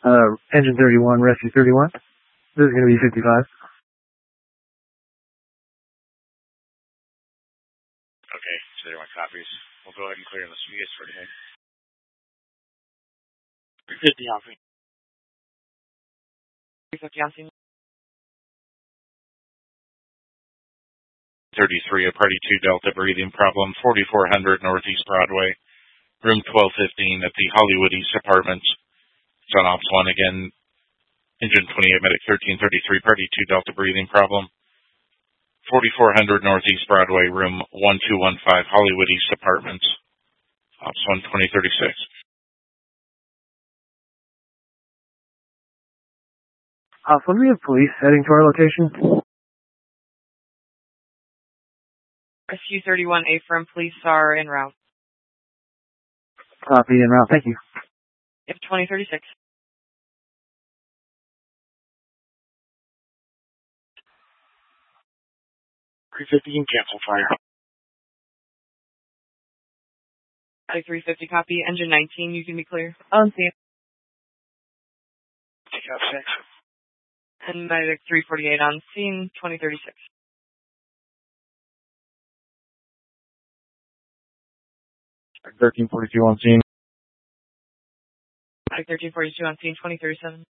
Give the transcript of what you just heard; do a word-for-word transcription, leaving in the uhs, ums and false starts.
Uh, engine thirty-one, rescue thirty-one. This is going to be fifty-five. Okay, thirty-one copies. We'll go ahead and clear this U S for today. three fifty Alpha. three fifty Alpha. thirty-three, a Party two Delta breathing problem, forty-four hundred Northeast Broadway, room twelve fifteen at the Hollywood East Apartments. It's on Ops one again, engine twenty-eight, medic thirteen thirty-three, Party two Delta breathing problem, forty-four hundred Northeast Broadway, room one two one five, Hollywood East Apartments, Ops one twenty thirty-six. Ops one, we have police heading to our location. Rescue thirty-one, A from police are en route. Copy, en route, thank you. Yep, twenty thirty-six. three fifty and cancel fire. three fifty copy, engine nineteen, you can be clear. On scene. Take out six. And medic three forty-eight on scene, twenty thirty-six. thirteen forty-two on scene. Medic thirteen forty-two on scene, twenty thirty-seven.